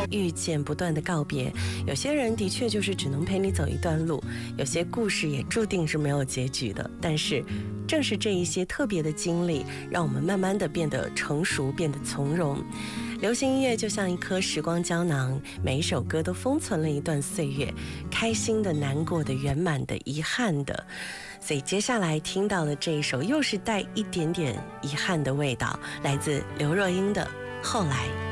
遇见，不断的告别。有些人的确就是只能陪你走一段路，有些故事也注定是没有结局的。但是正是这一些特别的经历，让我们慢慢的变得成熟，变得从容。流行音乐就像一颗时光胶囊，每一首歌都封存了一段岁月，开心的、难过的、圆满的、遗憾的。所以接下来听到的这一首又是带一点点遗憾的味道，来自刘若英的《后来》。